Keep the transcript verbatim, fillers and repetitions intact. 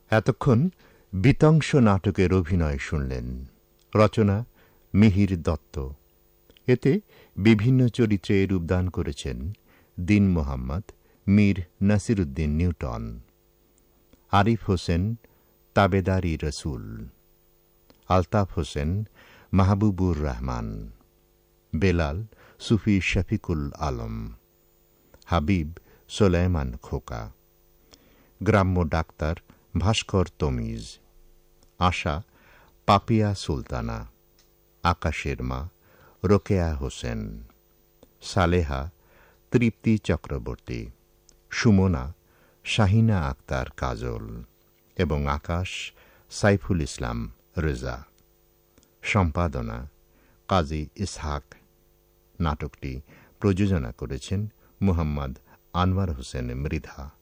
এতক্ষণ বিতংশ নাটকের অভিনয় শুনলেন। রচনা মিহির দত্ত। এতে বিভিন্ন চরিত্রে রূপদান করেছেন দীন মোহাম্মদ, মীর নাসিরুদ্দিন নিউটন, আরিফ হোসেন তাবেদারি রসুল, আলতাফ হোসেন মাহবুবুর রহমান, বেলাল সুফি শফিকুল আলম, হাবিব সোলাইমান খোকা, গ্রাম্য ডাক্তার ভাস্কর তমিজ, আশা পাপিয়া সুলতানা, আকাশের মা রোকেয়া হোসেন, সালেহা তৃপ্তি চক্রবর্তী, সুমনা শাহিনা আক্তার কাজল এবং আকাশ সাইফুল ইসলাম রেজা। সম্পাদনা কাজী ইসহাক। নাটকটি প্রযোজনা করেছেন মুহাম্মদ আনোয়ার হোসেন মৃধা।